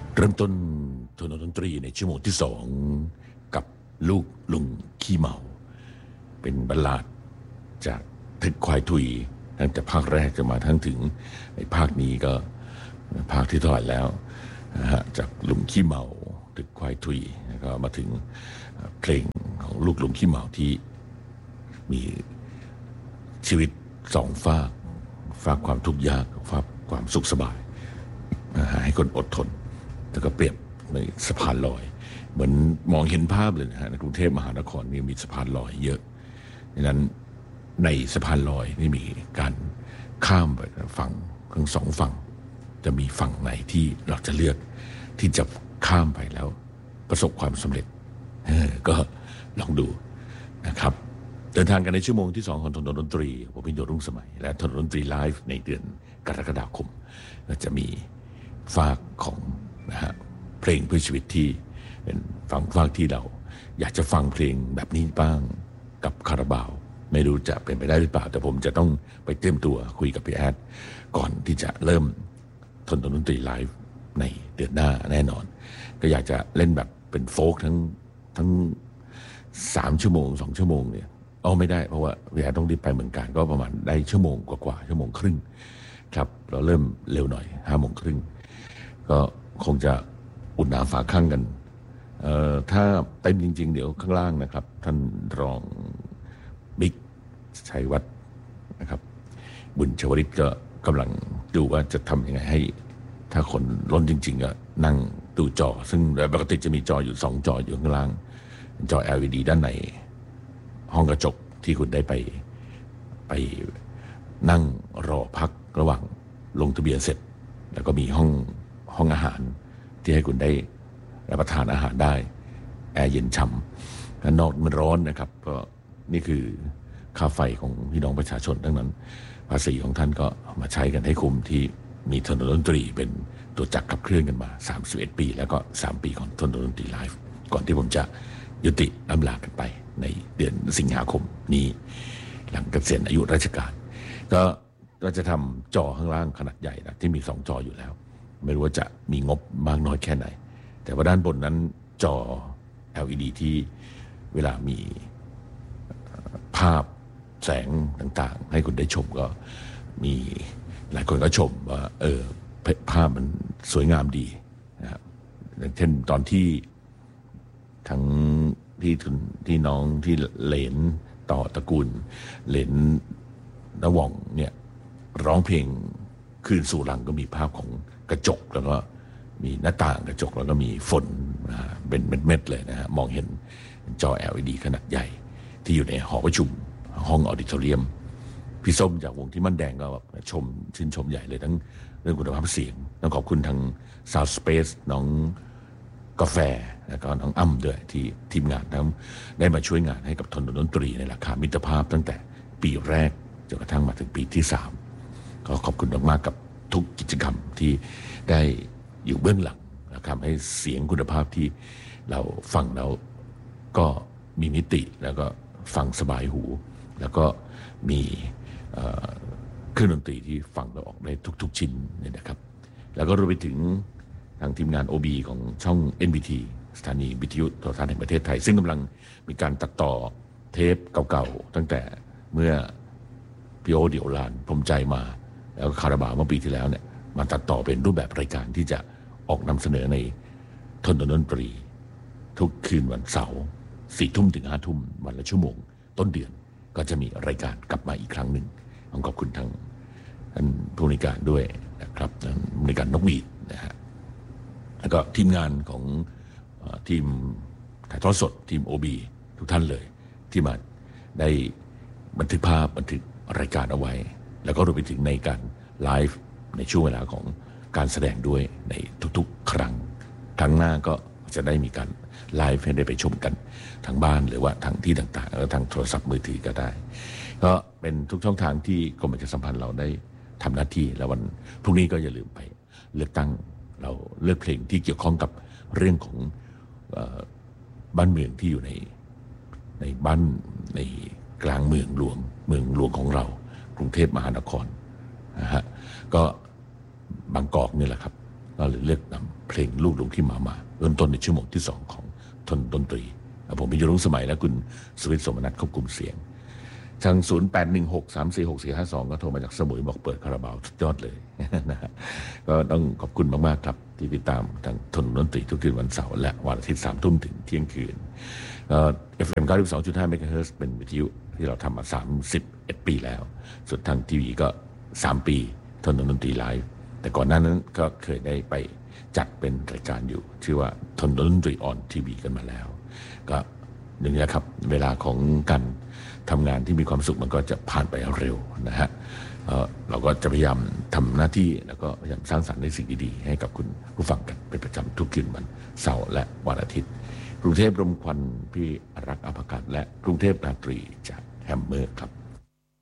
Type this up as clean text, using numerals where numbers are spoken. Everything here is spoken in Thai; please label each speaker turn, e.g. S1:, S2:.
S1: เริ่มต้นโทนดนตรีในชั่วโมงที่สองกับลูกลุงขี้เมาเป็นบัลลาดจากทึกควายทุยตั้งแต่ภาคแรกจะมาทั้งถึงในภาคนี้ก็ภาคที่เท่าไหร่แล้วนะฮะจากลุงขี้เมาทึกควายทุยแล้วก็มาถึงเพลงของลูกลุงขี้เมาที่มีชีวิตสองฝากความทุกข์ยากฝากความสุขสบายให้คนอดทนแล้วก็เปรียบในสะพานลอยเหมือนมองเห็นภาพเลยนะฮะในกรุงเทพมหานครนี่มีสะพานลอยเยอะดังนั้นในสะพานลอยนี่มีการข้ามไปฝั่งทั้งสองฝั่งจะมีฝั่งไหนที่เราจะเลือกที่จะข้ามไปแล้วประสบความสำเร็จก็ลองดูนะครับเดินทางกันในชั่วโมงที่2ของถนนดนตรีผมพิญโยรุ่งสมัยและถนนดนตรีไลฟ์ในเดือนกรกฎาคมก็จะมีฝากของนะฮะเพลงเพื่อชีวิตที่เป็นฝากที่เราอยากจะฟังเพลงแบบนี้บ้างกับคาราบาวไม่รู้จะเป็นไปได้หรือเปล่าแต่ผมจะต้องไปเตรียมตัวคุยกับพี่แอดก่อนที่จะเริ่มถนนดนตรีไลฟ์ในเดือนหน้าแน่นอนก็อยากจะเล่นแบบเป็นโฟล์กทั้ง3 ชั่วโมง2 ชั่วโมงเนี่ยไม่ได้เพราะว่าพี่แอดต้องรีบไปเมืองการก็ประมาณได้ชั่วโมงกว่าชั่วโมงครึ่งครับเราเริ่มเร็วหน่อย5:30ก็คงจะอุ่นหนาฝาข้างกันถ้าเต็มจริงๆเดี๋ยวข้างล่างนะครับท่านรองบิ๊กชัยวัฒน์นะครับบุญชวริตก็กำลังดูว่าจะทำยังไงให้ถ้าคนล้นจริงๆก็นั่งดูจอซึ่งปกติจะมีจออยู่2 จออยู่ข้างล่างจอ LED ด้านในห้องกระจกที่คุณได้ไปนั่งรอพักระหว่างลงทะเบียนเสร็จแล้วก็มีห้องอาหารที่ให้คุณได้รับประทานอาหารได้แอร์เย็นฉ่ำนอกมันร้อนนะครับก็นี่คือค่าไฟของพี่น้องประชาชนทั้งนั้นภาษีของท่านก็มาใช้กันให้คุ้มที่มีถนนดนตรีเป็นตัวจักรขับเคลื่อนกันมา31 ปีแล้วก็3 ปีของถนนดนตรีไลฟ์ก่อนที่ผมจะยุติอำลากันไปในเดือนสิงหาคมนี้หลังเกษียณอายุราชการก็เราจะทำจอข้างล่างขนาดใหญ่นะที่มี2 จออยู่แล้วไม่รู้ว่าจะมีงบมากน้อยแค่ไหนแต่ว่าด้านบนนั้นจอ LED ที่เวลามีภาพแสงต่างๆให้คุณได้ชมก็มีหลายคนก็ชมว่าภาพมันสวยงามดีนะครับอย่างเช่นตอนที่ทั้งที่น้องที่เหลนต่อตระกูลเหลนนว่องเนี่ยร้องเพลงคืนสู่หลังก็มีภาพของกระจกแล้วก็มีหน้าต่างกระจกแล้วก็มีฝนเป็นเม็ดๆเลยนะฮะมองเห็นจอ LED ขนาดใหญ่ที่อยู่ในหอประชุมห้องออดิทอเรียมพี่ส้มจากวงที่มั่นแดงก็ชื่นชมใหญ่เลยทั้งเรื่องคุณภาพเสียงต้องขอบคุณทาง Sound Space น้องกาแฟแล้วก็น้องอ้ำด้วยที่ทีมงานทั้งได้มาช่วยงานให้กับถนนดนตรีในราคามิตรภาพตั้งแต่ปีแรกจนกระทั่งมาถึงปีที่3ก็ขอบคุณมากๆกับทุกกิจกรรมที่ได้อยู่เบื้องหลังและทำให้เสียงคุณภาพที่เราฟังแล้วก็มีมิติแล้วก็ฟังสบายหูแล้วก็มีเครื่องดนตรีที่ฟังเราออกได้ทุกๆชิ้นเนี่ยนะครับแล้วก็รวมไปถึงทางทีมงาน OB ของช่อง NBT สถานีวิทยุโทรทัศน์แห่งประเทศไทยซึ่งกำลังมีการตัดต่อเทปเก่าๆตั้งแต่เมื่อพี่โอเดี่ยวลานพรมใจมาแล้วก็คาราบาวเมื่อปีที่แล้วเนี่ยมาตัดต่อเป็นรูปแบบรายการที่จะออกนำเสนอในถนนดนตรีทุกคืนวันเสาร์4 ทุ่มถึง5 ทุ่มวันละชั่วโมงต้นเดือนก็จะมีรายการกลับมาอีกครั้งหนึ่งต้องขอบคุณทางท่านผู้บริการด้วยนะครับท่านผู้บริการนกหวีดนะฮะแล้วก็ทีมงานของทีมถ่ายทอดสดทีม OB ทุกท่านเลยที่มาได้บันทึกภาพบันทึกรายการเอาไว้แล้วก็รวมไปถึงในการไลฟ์ในช่วงเวลาของการแสดงด้วยในทุกๆครั้งหน้าก็จะได้มีการไลฟ์ให้ได้ไปชมกันทางบ้านหรือว่าทางที่ต่างๆหรือทางโทรศัพท์มือถือก็ได้ก็เป็นทุกช่องทางที่กรมประชาสัมพันธ์เราได้ทำหน้าที่แล้ววันพรุ่งนี้ก็อย่าลืมไปเลือกตั้งเราเลือกเพลงที่เกี่ยวข้องกับเรื่องของบ้านเมืองที่อยู่ในบ้านในกลางเมืองหลวงของเรากรุงเทพมหานครนะฮะก็บางกอกนี่แหละครับเราเลยเลือกนำเพลงลูกหลงขี้หมาเริ่มต้นในชั่วโมงที่2ของทนดนตรีผมเป็นยุรุ่งสมัยและคุณสวิทย์สมนัสควบคุมเสียงทาง0816346452ก็โทรมาจากสมุยบอกเปิดคาราบาวสุดยอดเลยนะฮะก็ต้องขอบคุณมากๆครับที่ติดตามทางทนดนตรีทุกคืนวันเสาร์และวันอาทิตย์3 ทุ่มถึงเที่ยงคืนFM 92.5 เมกะเฮิรตซ์เป็นวิทยุที่เราทำมา31 ปีแล้วส่วนทางทีวีก็3 ปีทนดนตรีไลฟ์แต่ก่อนหน้านั้นก็เคยได้ไปจัดเป็นรายการอยู่ชื่อว่าทนดนตรีออนทีวีกันมาแล้วก็อย่างนี้ครับเวลาของการทำงานที่มีความสุขมันก็จะผ่านไปเร็วนะฮะเราก็จะพยายามทำหน้าที่แล้วก็พยายามสร้างสรรค์ในสิ่งดีๆให้กับคุณผู้ฟังกันเป็นประจำทุกคืนวันเสาร์และวันอาทิตย์กรุงเทพรมควันพี่รักอภการและกรุงเทพราตรีจากแฮมเมอร์ครับ